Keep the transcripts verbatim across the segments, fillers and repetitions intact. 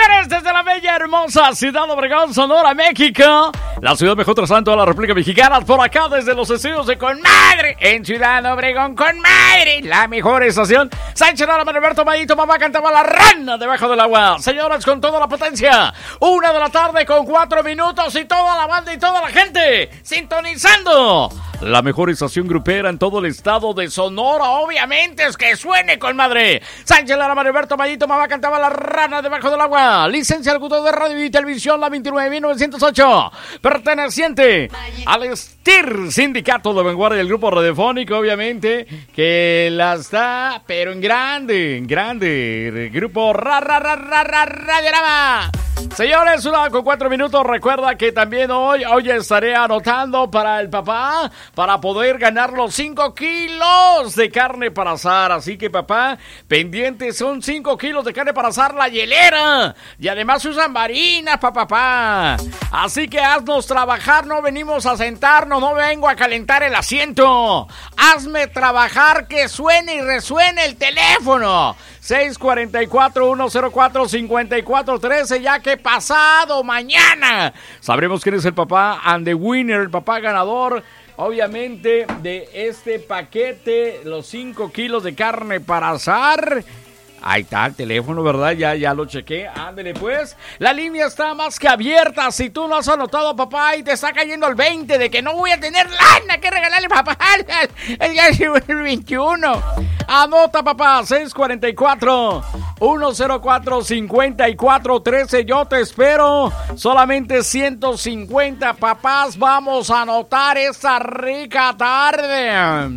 Señores, desde la bella, hermosa Ciudad Obregón, Sonora, México, la ciudad mejor trazada en toda la República Mexicana, por acá desde los estudios de Con Madre, en Ciudad Obregón, Con Madre, la mejor estación. Sánchez Lara, Alberto Mayito, mamá cantaba la rana debajo del agua. Señores, con toda la potencia, una de la tarde con cuatro minutos y toda la banda y toda la gente sintonizando la mejor estación grupera en todo el estado de Sonora. Obviamente es que suene Con Madre. Sánchez Lara, Alberto Mayito, mamá cantaba la rana debajo del agua. Licencia al Culto de Radio y Televisión, la veintinueve mil novecientos ocho. Perteneciente al S T I R, Sindicato de Vanguardia del Grupo Radiofónico, obviamente, que la está, pero en grande, en grande. El grupo Ra, Ra, Ra, Ra, Ra, Radiorama. Señores, una con cuatro minutos. Recuerda que también hoy, hoy estaré anotando para el papá, para poder ganar los cinco kilos de carne para asar. Así que, papá, pendiente, son cinco kilos de carne para asar la hielera. Y además usan marinas, papá, papá. Así que haznos trabajar, no venimos a sentarnos, no vengo a calentar el asiento. Hazme trabajar, que suene y resuene el teléfono. seis cuatro cuatro, uno cero cuatro, cinco cuatro uno tres, ya que pasado mañana sabremos quién es el papá and the winner, el papá ganador, obviamente, de este paquete, los cinco kilos de carne para asar. Ahí está el teléfono, ¿verdad? Ya, ya lo chequé. Ándele, pues. La línea está más que abierta. Si tú no has anotado, papá, y te está cayendo el veinte de que no voy a tener lana que regalarle, papá, el día veintiuno. Anota, papá, seis cuatro cuatro, uno cero cuatro, cinco cuatro uno tres. Yo te espero. Solamente ciento cincuenta papás. Vamos a anotar esta rica tarde.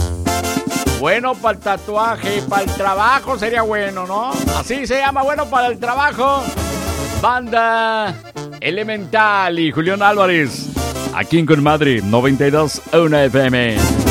Bueno para el tatuaje, para el trabajo sería bueno, ¿no? Así se llama, bueno para el trabajo. Banda Elemental y Julián Álvarez. Aquí en Con Madre, noventa y dos punto uno F M.